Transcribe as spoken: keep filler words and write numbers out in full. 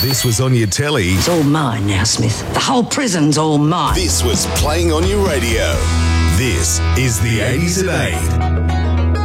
this was on your telly, It's all mine now, Smith. The whole prison's all mine. this was playing on your radio. This is the eighties at eight.